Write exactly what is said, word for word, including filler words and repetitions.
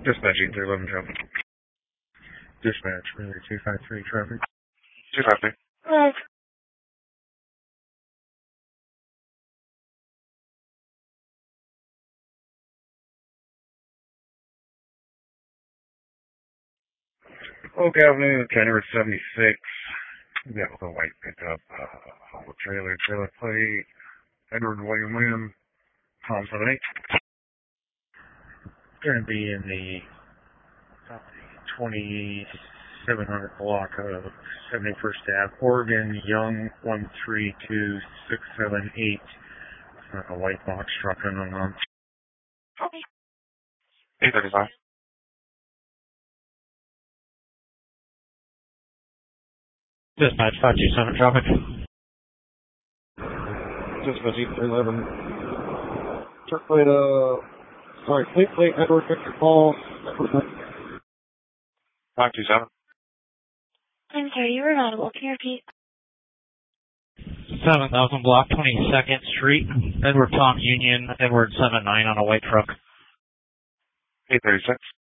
Dispatch eight three eleven traffic. Dispatch, really, two five three traffic. two five three. Oh. Oak Avenue, January seventy-six. We got a white pickup, uh, whole trailer, trailer plate, Edward William William, Tom seven eight. Going to be in the twenty-seven hundred block of seventy-first Avenue, Oregon, Young, one three two six seven eight. It's like a white box truck in the month. Okay. eight thirty-five. Dispatch five two seven traffic. Dispatch eight three eleven. Truck plate, uh, sorry, fleet plate, Edward Victor Paul. five two seven. I'm sorry, you were audible. Can you repeat? seven thousand block, twenty-second Street. Edward Tom Union, Edward seven nine on a white truck. eight thirty-six.